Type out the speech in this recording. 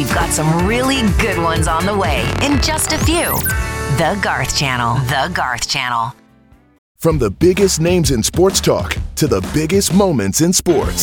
we've got some really good ones on the way in just a few. The Garth Channel. The Garth Channel. From the biggest names in sports talk to the biggest moments in sports,